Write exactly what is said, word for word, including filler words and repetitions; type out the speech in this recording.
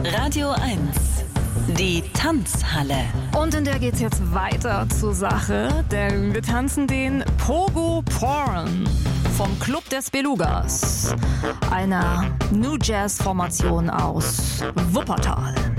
Radio eins, die Tanzhalle. Und in der geht's jetzt weiter zur Sache, denn wir tanzen den Pogo Porn vom Club des Belugas, einer New Jazz Formation aus Wuppertal.